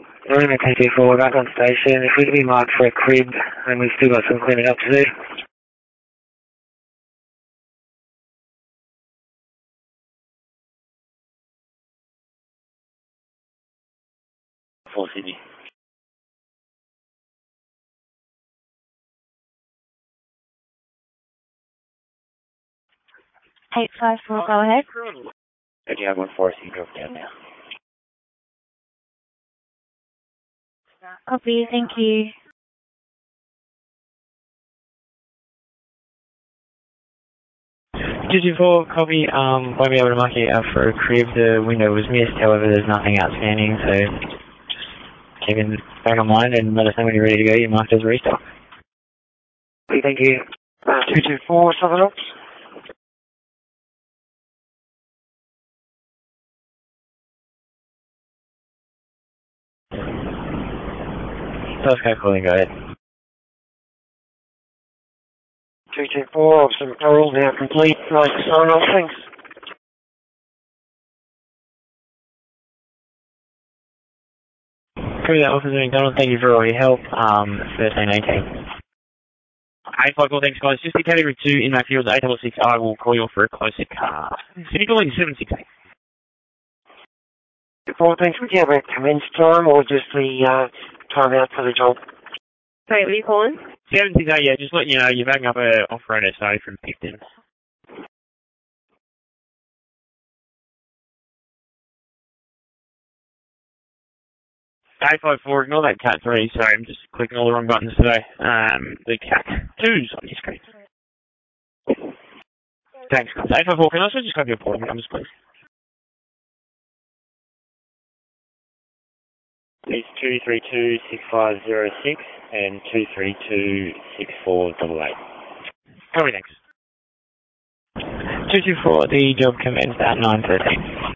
Lima 224, back on station. If we could be marked for a crib, and we've still got some cleaning up to do. For Sydney. 854, go ahead. Yeah, 1-4, you drove down now. Copy, thank you. 224, copy. Won't be able to mark you out for a crib. The window was missed, however, there's nothing outstanding, so just keep it back on mind and let us know when you're ready to go. You're marked as restock. Thank you. 224, something else? Okay, calling, go ahead. 224, Officer McDonald, now complete. Nice sign off, thanks. Through that, Officer McDonald, thank you for all your help. 1318. 854, thanks guys. Just the category 2 in my field, 866, I will call you for a closer car. City calling 768. 4, thanks. Would you have a commence time or just the time out for the job? Sorry, what are you calling? 768, yeah, just letting you know, you're backing up a off-road SA from Picton. 854, ignore that Cat 3, sorry, I'm just clicking all the wrong buttons today. The Cat 2's on your screen. Thanks, guys. 854, can I also just grab your appointment numbers, please? It's 232-6506 and 232-6488. Copy, thanks. 224, the job commenced at 9:13.